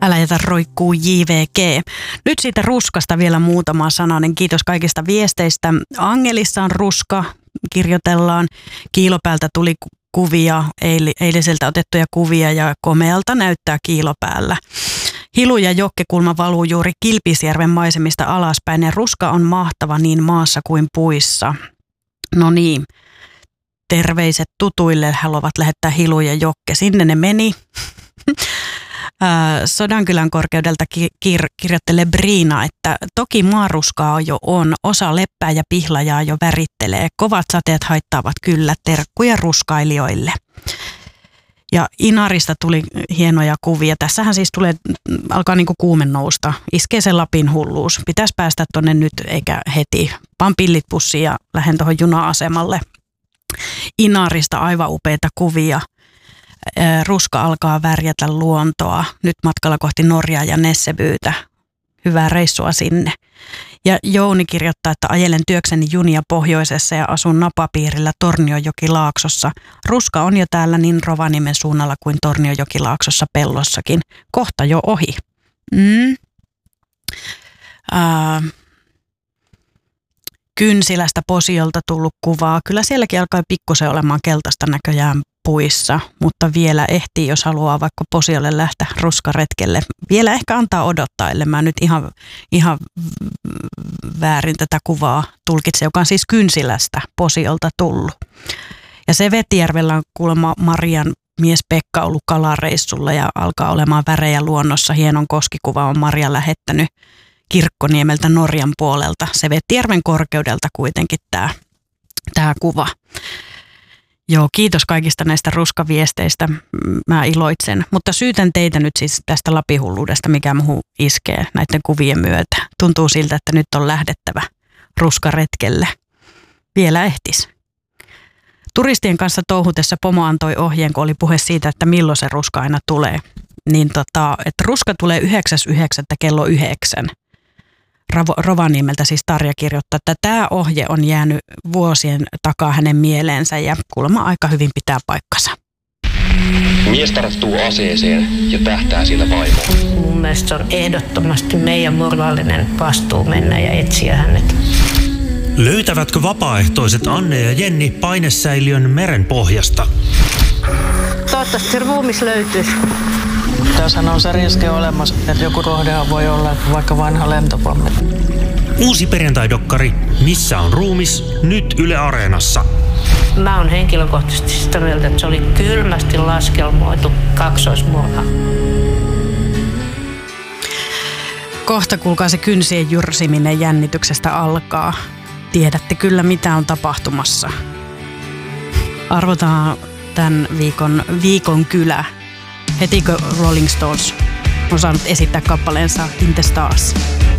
Älä jätä roikkuu JVG. Nyt siitä ruskasta vielä muutama sananen. Kiitos kaikista viesteistä. Angelissa on ruska, kirjoitellaan. Kiilopäältä tuli kuvia, eiliseltä otettuja kuvia ja komealta näyttää Kiilopäällä. Hilu ja jokkekulma valuu juuri Kilpisjärven maisemista alaspäin ja ruska on mahtava niin maassa kuin puissa. No niin, terveiset tutuille, haluavat lähettää Hilu ja Jokke. Sinne ne meni. Sodankylän korkeudelta kirjoittelee Briina, että toki maaruskaa jo on, osa leppää ja pihlajaa jo värittelee. Kovat sateet haittaavat kyllä, terkkuja ruskailijoille. Ja Inarista tuli hienoja kuvia. Tässähän siis alkaa niinku kuume nousta. Iskee se Lapin hulluus. Pitäisi päästä tonne nyt eikä heti. Pan pillit pussiin ja lähden tuohon juna-asemalle. Inarista aivan upeita kuvia. Ruska alkaa värjätä luontoa. Nyt matkalla kohti Norjaa ja Nessebyytä. Hyvää reissua sinne. Ja Jouni kirjoittaa, että ajelen työkseni junia pohjoisessa ja asun napapiirillä Tornionjokilaaksossa. Ruska on jo täällä niin Rovaniemen suunnalla kuin Tornionjokilaaksossa Pellossakin. Kohta jo ohi. Kynsilästä Posiolta tullut kuvaa. Kyllä sielläkin alkaa pikkusen olemaan keltaista näköjään puissa, mutta vielä ehtii, jos haluaa vaikka Posiolle lähteä ruskaretkelle. Vielä ehkä antaa odottaa, ellei mä nyt ihan väärin tätä kuvaa tulkitse, joka on siis Kynsilästä Posiolta tullut. Ja se Vetijärvellä on kuulemma Marian mies Pekka ollut kalareissulla ja alkaa olemaan värejä luonnossa. Hienon koskikuva on Maria lähettänyt Kirkkoniemeltä Norjan puolelta. Se Vetijärven korkeudelta kuitenkin tämä kuva. Joo, kiitos kaikista näistä ruskaviesteistä. Mä iloitsen. Mutta syytän teitä nyt siis tästä Lapihulluudesta, mikä muuhun iskee näiden kuvien myötä. Tuntuu siltä, että nyt on lähdettävä ruskaretkelle. Vielä ehtis. Turistien kanssa touhutessa pomo antoi ohjeen, kun oli puhe siitä, että milloin se ruska aina tulee. Niin että ruska tulee 9.9. kello 9. Rovaniemeltä siis Tarja kirjoittaa, että tämä ohje on jäänyt vuosien takaa hänen mieleensä ja kuulemma aika hyvin pitää paikkansa. Mies tarttuu aseeseen ja tähtää sillä vaimoon. Mun mielestä se on ehdottomasti meidän moraalinen vastuu mennä ja etsiä hänet. Löytävätkö vapaaehtoiset Anne ja Jenni painesäiliön meren pohjasta? Toivottavasti se ruumis löytyisi. Tässähän on se riski olemassa, että joku kohdehan voi olla vaikka vanha lentopommi. Uusi perjantai-dokkari Missä on ruumis? Nyt Yle Areenassa. Mä oon henkilökohtaisesti sitä mieltä, että se oli kylmästi laskelmoitu kaksoismurha. Kohta kuulkaa se kynsien jyrsiminen jännityksestä alkaa. Tiedätte kyllä mitä on tapahtumassa. Arvotaan tämän viikon kylä. Heti kun Rolling Stones on saanut esittää kappaleensa In the Stars.